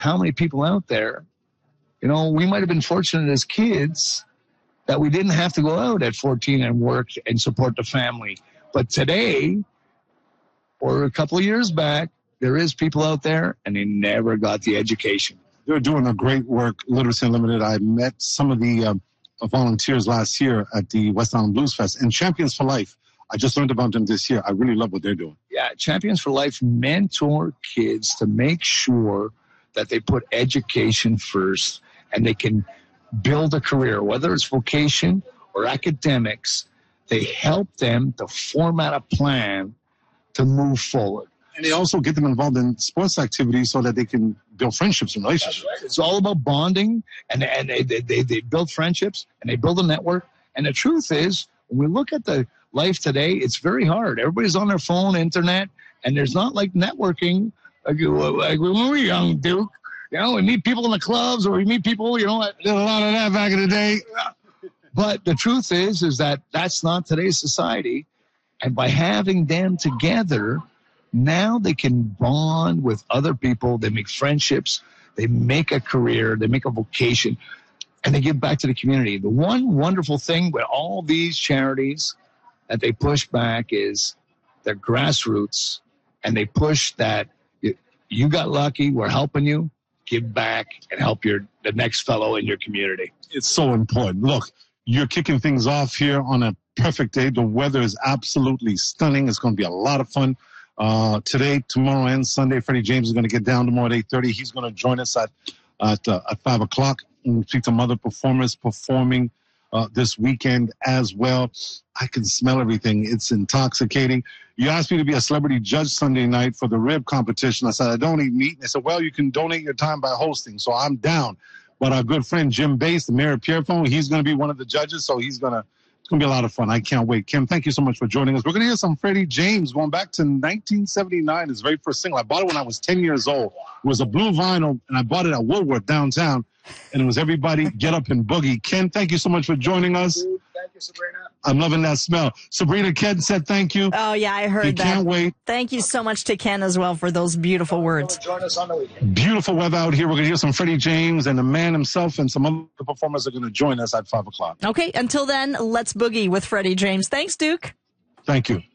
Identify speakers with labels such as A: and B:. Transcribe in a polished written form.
A: how many people out there, we might have been fortunate as kids that we didn't have to go out at 14 and work and support the family. But today, or a couple of years back, there is people out there and they never got the education.
B: They're doing a great work, Literacy Unlimited. I met some of the volunteers last year at the West Island Blues Fest, and Champions for Life. I just learned about them this year. I really love what they're doing.
A: Yeah, Champions for Life mentor kids to make sure that they put education first and they can build a career, whether it's vocation or academics. They help them to format a plan to move forward.
B: And they also get them involved in sports activities so that they can build friendships and relationships.
A: Right. It's all about bonding, and they build friendships, and they build a network. And the truth is, when we look at the life today, it's very hard. Everybody's on their phone, internet, and there's not like networking. Like when we were young, Duke, we meet people in the clubs, or we meet people, did a lot of that back in the day. But the truth is that that's not today's society. And by having them together, now they can bond with other people. They make friendships. They make a career. They make a vocation. And they give back to the community. The one wonderful thing with all these charities that they push back is their grassroots. And they push that you got lucky, we're helping you, give back and help the next fellow in your community.
B: It's so important. Look, you're kicking things off here on a perfect day. The weather is absolutely stunning. It's going to be a lot of fun. Today, tomorrow, and Sunday, Freddie James is going to get down tomorrow at 8:30. He's going to join us at 5 o'clock and speak to some other performers performing this weekend as well. I can smell everything. It's intoxicating. You asked me to be a celebrity judge Sunday night for the rib competition. I said, I don't eat meat. And they said, well, you can donate your time by hosting. So I'm down. But our good friend Jim Bass, the mayor of Pierrefonds, he's going to be one of the judges. So it's going to be a lot of fun. I can't wait. Kim, thank you so much for joining us. We're going to hear some Freddie James going back to 1979, his very first single. I bought it when I was 10 years old. It was a blue vinyl, and I bought it at Woolworth downtown, and it was Everybody Get Up and Boogie. Ken, thank you so much for joining us.
A: Thank you, Sabrina.
B: I'm loving that smell. Sabrina, Ken said thank you.
C: Oh, yeah, I heard that.
B: Can't wait.
C: Thank you so much to Ken as well for those beautiful words.
A: Join us on the weekend.
B: Beautiful weather out here. We're going to hear some Freddie James, and the man himself and some other performers are going to join us at 5 o'clock.
C: Okay, until then, let's boogie with Freddie James. Thanks, Duke.
B: Thank you.